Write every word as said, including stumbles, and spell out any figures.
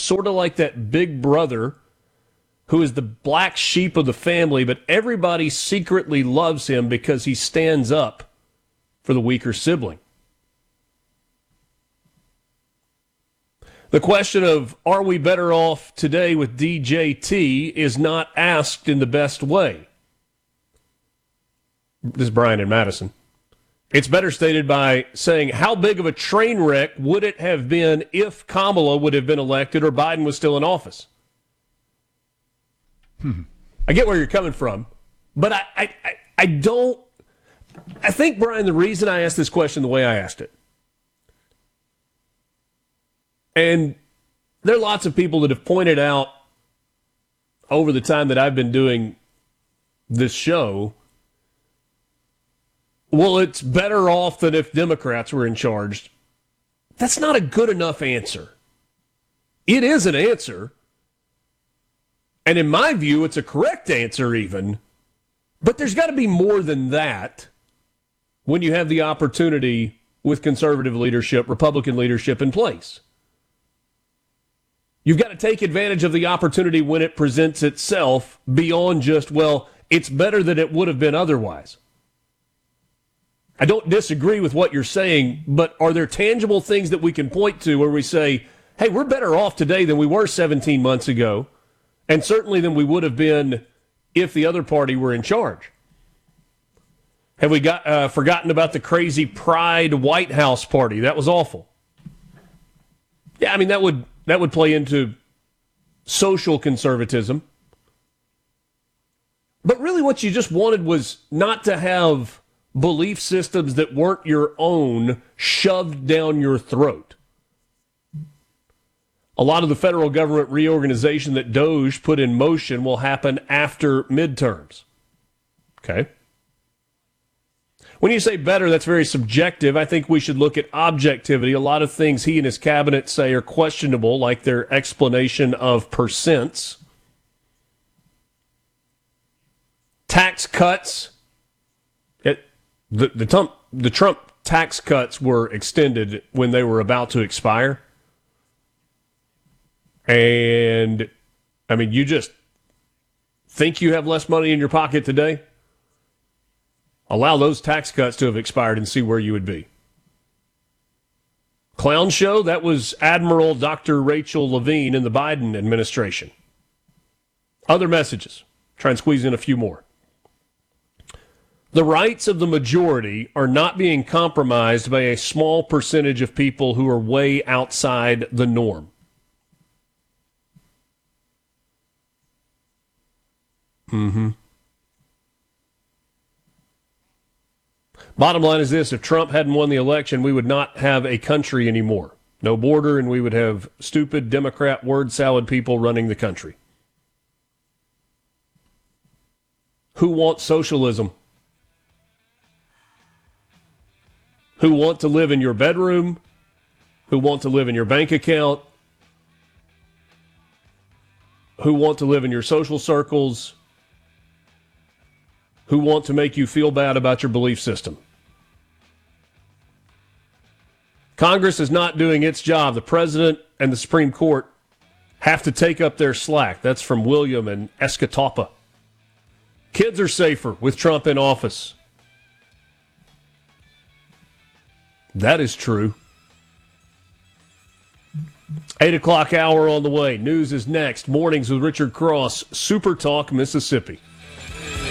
sort of like that big brother who is the black sheep of the family, but everybody secretly loves him because he stands up for the weaker sibling. The question of are we better off today with D J T is not asked in the best way. This is Brian in Madison. It's better stated by saying, how big of a train wreck would it have been if Kamala would have been elected or Biden was still in office? Hmm. I get where you're coming from, but I, I, I, I don't... I think, Brian, the reason I asked this question the way I asked it, and there are lots of people that have pointed out over the time that I've been doing this show, well, it's better off than if Democrats were in charge. That's not a good enough answer. It is an answer. And in my view, it's a correct answer even. But there's got to be more than that when you have the opportunity with conservative leadership, Republican leadership in place. You've got to take advantage of the opportunity when it presents itself beyond just, well, it's better than it would have been otherwise. I don't disagree with what you're saying, but are there tangible things that we can point to where we say, hey, we're better off today than we were seventeen months ago, and certainly than we would have been if the other party were in charge? Have we got uh, forgotten about the crazy Pride White House party? That was awful. Yeah, I mean, that would that would play into social conservatism. But really what you just wanted was not to have belief systems that weren't your own shoved down your throat. A lot of the federal government reorganization that DOJ put in motion will happen after midterms. Okay? When you say better, that's very subjective. I think we should look at objectivity. A lot of things he and his cabinet say are questionable, like their explanation of percents. Tax cuts. It, the, the, Trump, the Trump tax cuts were extended when they were about to expire. And, I mean, you just think you have less money in your pocket today? Allow those tax cuts to have expired and see where you would be. Clown show, that was Admiral Doctor Rachel Levine in the Biden administration. Other messages. Try and squeeze in a few more. The rights of the majority are not being compromised by a small percentage of people who are way outside the norm. Mm-hmm. Bottom line is this: if Trump hadn't won the election, we would not have a country anymore. No border, and we would have stupid Democrat word salad people running the country. Who wants socialism? Who want to live in your bedroom? Who want to live in your bank account? Who want to live in your social circles? Who want to make you feel bad about your belief system? Congress is not doing its job. The president and the Supreme Court have to take up their slack. That's from William and Escatawpa. Kids are safer with Trump in office. That is true. Eight o'clock hour on the way. News is next. Mornings with Richard Cross, Super Talk, Mississippi.